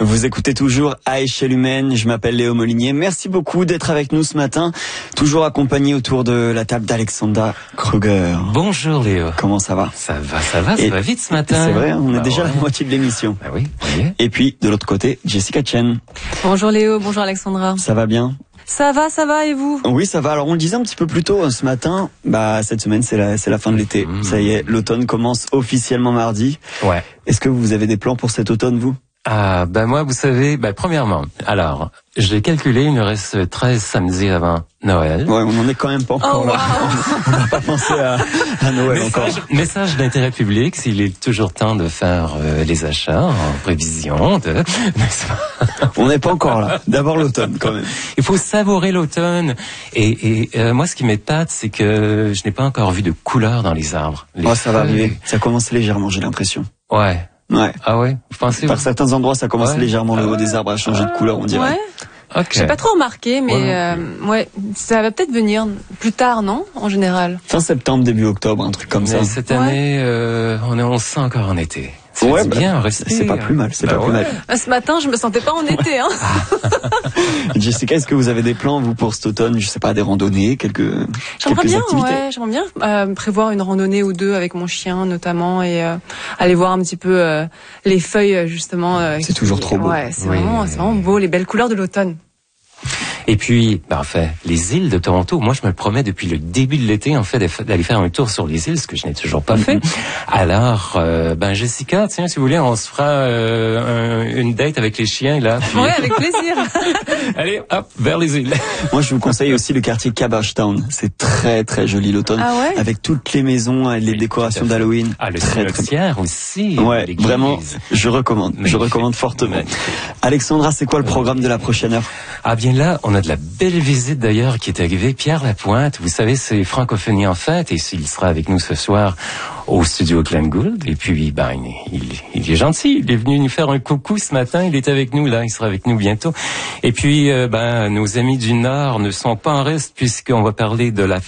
Vous écoutez toujours à échelle humaine, je m'appelle Léo Molinier. Merci beaucoup d'être avec nous ce matin, toujours accompagné autour de la table d'Alexandra Kruger. Bonjour Léo. Comment ça va? Ça va vite ce matin. C'est vrai, on est déjà à la moitié de l'émission. Bah oui, on y est. Et puis, de l'autre côté, Jessica Chen. Bonjour Léo, bonjour Alexandra. Ça va bien? Ça va et vous? Oui, ça va. Alors on le disait un petit peu plus tôt ce matin, cette semaine c'est la fin de l'été. Ça y est, l'automne commence officiellement mardi. Ouais. Est-ce que vous avez des plans pour cet automne, vous? Moi, vous savez, premièrement, alors, j'ai calculé, il nous reste 13 samedis avant Noël. Ouais, on n'en est quand même pas encore là. On n'a pas pensé à Noël encore. Message d'intérêt public, s'il est toujours temps de faire les achats en prévision de... On n'est pas encore là. D'abord l'automne, quand même. Il faut savourer l'automne. Et moi, ce qui m'épate, c'est que je n'ai pas encore vu de couleur dans les arbres. Ça va arriver. Ça commence légèrement, j'ai l'impression. Ouais. Ah ouais, vous pensez? Par certains endroits, ça commence légèrement, le haut des arbres à changer de couleur, on dirait. Ouais. Okay. J'ai pas trop remarqué, mais ça va peut-être venir plus tard, non? En général. Fin septembre, début octobre, un truc comme ça. Cette année, on se sent encore en été. Ouais, bien rester. C'est pas plus mal, pas plus mal. Ce matin, je me sentais pas en été, hein. Jessica, est-ce que vous avez des plans, vous, pour cet automne? Je sais pas, des randonnées, quelques activités? J'aimerais bien prévoir une randonnée ou deux avec mon chien, notamment, et aller voir un petit peu les feuilles, justement. C'est toujours trop beau. Ouais, c'est vraiment beau, les belles couleurs de l'automne. Et puis, les îles de Toronto, moi je me le promets depuis le début de l'été, en fait, d'aller faire un tour sur les îles, ce que je n'ai toujours pas fait. Alors, Jessica, tiens, si vous voulez, on se fera une date avec les chiens, là. Puis... Oui, avec plaisir. Allez, hop, vers les îles. Moi, je vous conseille aussi le quartier Cabbage Town. C'est très, très joli l'automne. Ah ouais? Avec toutes les maisons, les décorations d'Halloween. Le cimetière aussi. Ouais, vraiment, je recommande. Je recommande fortement. Alexandra, c'est quoi le programme de la prochaine heure? Bien là, on a de la belle visite d'ailleurs qui est arrivée. Pierre Lapointe, vous savez, c'est Francophonie en fête, et il sera avec nous ce soir au studio Glenn Gould. Et puis, il est gentil. Il est venu nous faire un coucou ce matin. Il est avec nous là. Il sera avec nous bientôt. Et puis, nos amis du Nord ne sont pas en reste puisqu'on va parler de la